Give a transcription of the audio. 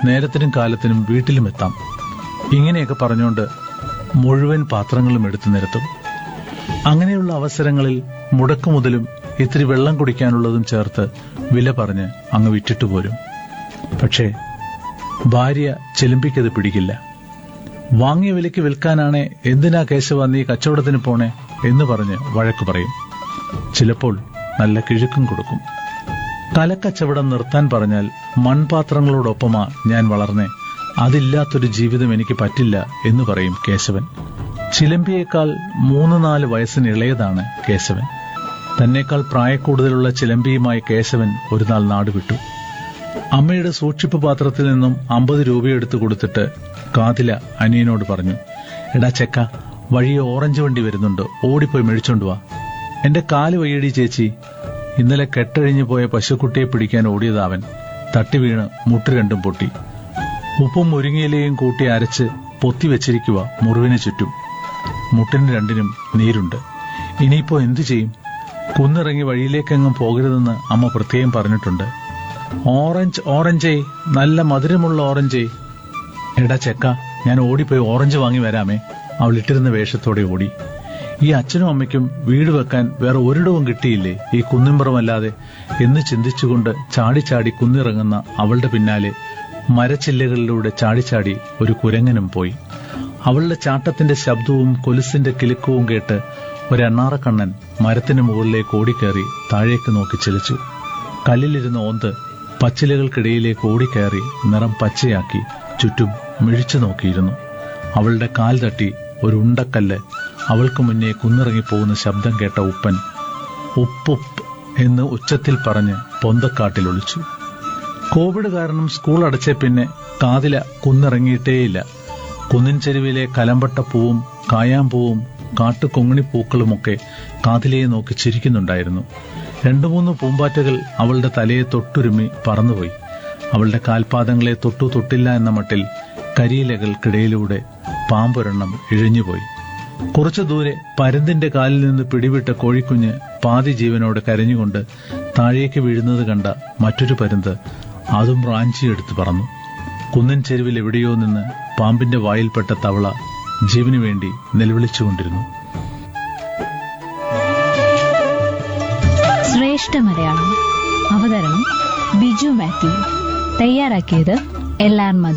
നേരത്തിനും കാലത്തിനും വീട്ടിലുമെത്താം. ഇങ്ങനെയൊക്കെ പറഞ്ഞുകൊണ്ട് മുഴുവൻ പാത്രങ്ങളും എടുത്തു നിരത്തും. അങ്ങനെയുള്ള അവസരങ്ങളിൽ മുടക്കുമുതലും ഇത്തിരി വെള്ളം കുടിക്കാനുള്ളതും ചേർത്ത് വില പറഞ്ഞ് അങ്ങ് വിറ്റിട്ടു പോരും. പക്ഷേ ഭാര്യ ചിലമ്പിക്കത് പിടിക്കില്ല. വാങ്ങിയ വിലയ്ക്ക് വിൽക്കാനാണേ എന്തിനാ കേശവ നീ കച്ചവടത്തിന് പോണേ എന്ന് പറഞ്ഞ് വഴക്കു പറയും. ചിലപ്പോൾ നല്ല കിഴുക്കും കൊടുക്കും. കലക്കച്ചവടം നിർത്താൻ പറഞ്ഞാൽ മൺപാത്രങ്ങളോടൊപ്പമാ ഞാൻ വളർന്നേ, അതില്ലാത്തൊരു ജീവിതം എനിക്ക് പറ്റില്ല എന്ന് പറയും കേശവൻ. ചിലമ്പിയേക്കാൾ 3-4 വയസ്സിന് ഇളയതാണ് കേശവൻ. തന്നേക്കാൾ പ്രായക്കൂടുതലുള്ള ചിലമ്പിയുമായി കേശവൻ ഒരു നാൾ നാടുവിട്ടു. അമ്മയുടെ സൂക്ഷിപ്പ് പാത്രത്തിൽ നിന്നും 50 രൂപയെടുത്ത് കൊടുത്തിട്ട് കാതില അനിയനോട് പറഞ്ഞു, എടാ ചെക്ക, വഴിയെ ഓറഞ്ച് വണ്ടി വരുന്നുണ്ട്, ഓടിപ്പോയി മേടിച്ചോണ്ട് വാ. എന്റെ കാല് വയ്യടി ചേച്ചി. ഇന്നലെ കെട്ടഴിഞ്ഞു പോയ പശുക്കുട്ടിയെ പിടിക്കാൻ ഓടിയതാവൻ. തട്ടി വീണ് മുട്ട് രണ്ടും പൊട്ടി. ഉപ്പും മുരിങ്ങയിലയും കൂട്ടി അരച്ച് പൊത്തിവെച്ചിരിക്കുക മുറിവിന് ചുറ്റും. മുട്ടിന് രണ്ടിനും നീരുണ്ട്. ഇനിയിപ്പോ എന്തു ചെയ്യും? കുന്നിറങ്ങി വഴിയിലേക്കെങ്ങും പോകരുതെന്ന് അമ്മ പ്രത്യേകം പറഞ്ഞിട്ടുണ്ട്. ഓറഞ്ചേ, നല്ല മധുരമുള്ള ഓറഞ്ചേ. എടാ ചെക്ക, ഞാൻ ഓടിപ്പോയി ഓറഞ്ച് വാങ്ങി വരാമേ. അവൾ ഇട്ടിരുന്ന വേഷത്തോടെ ഓടി. ഈ അച്ഛനും അമ്മയ്ക്കും വീട് വെക്കാൻ വേറെ ഒരിടവും കിട്ടിയില്ലേ ഈ കുന്നിമ്പുറമല്ലാതെ എന്ന് ചിന്തിച്ചുകൊണ്ട് ചാടിച്ചാടി കുന്നിറങ്ങുന്ന അവളുടെ പിന്നാലെ മരച്ചില്ലകളിലൂടെ ചാടിച്ചാടി ഒരു കുരങ്ങനും പോയി. അവളുടെ ചാട്ടത്തിന്റെ ശബ്ദവും കൊലുസിന്റെ കിലുക്കവും കേട്ട് ഒരെണ്ണാറക്കണ്ണൻ മരത്തിന് മുകളിലേക്ക് ഓടിക്കയറി താഴേക്ക് നോക്കി ചിരിച്ചു. കല്ലിലിരുന്ന ഓന്ത് പച്ചിലകൾക്കിടയിലേക്ക് ഓടിക്കയറി നിറം പച്ചയാക്കി ചുറ്റും മിഴിച്ചു നോക്കിയിരുന്നു. അവളുടെ കാൽ തട്ടി ഒരു ഉണ്ടക്കല്ല് അവൾക്ക് മുന്നേ കുന്നിറങ്ങിപ്പോകുന്ന ശബ്ദം കേട്ട ഉപ്പൻ ഉപ്പുപ്പ് എന്ന് ഉച്ചത്തിൽ പറഞ്ഞ് പൊന്തക്കാട്ടിൽ ഒളിച്ചു. കോവിഡ് കാരണം സ്കൂൾ അടച്ച പിന്നെ കാതില കുന്നിറങ്ങിയിട്ടേയില്ല. കുന്നിൻ ചെരുവിലെ കലമ്പട്ട പൂവും കായാമ്പൂവും കാട്ടുകൊങ്ങിണിപ്പൂക്കളുമൊക്കെ കാതിലയെ നോക്കി ചിരിക്കുന്നുണ്ടായിരുന്നു. 2-3 പൂമ്പാറ്റകൾ അവളുടെ തലയെ തൊട്ടുരുമ്മി പറന്നുപോയി. അവളുടെ കാൽപാദങ്ങളെ തൊട്ടില്ല എന്ന മട്ടിൽ കരിയിലകൾക്കിടയിലൂടെ പാമ്പൊരെണ്ണം ഇഴഞ്ഞുപോയി. കുറച്ചു ദൂരെ പരുന്തിന്റെ കാലിൽ നിന്ന് പിടിവിട്ട കോഴിക്കുഞ്ഞ് പാതി ജീവനോട് കരഞ്ഞുകൊണ്ട് താഴേക്ക് വീഴുന്നത് കണ്ട മറ്റൊരു പരുന്ത് അതും റാഞ്ചിയെടുത്ത് പറന്നു. കുന്നിൻ ചെരുവിൽ എവിടെയോ നിന്ന് പാമ്പിന്റെ വായിൽപ്പെട്ട തവള ജീവനു വേണ്ടി നിലവിളിച്ചുകൊണ്ടിരുന്നു. ശ്രേഷ്ഠ മലയാളം അവതരണം ബിജു മാത്യു. തയ്യാറാക്കിയത് LR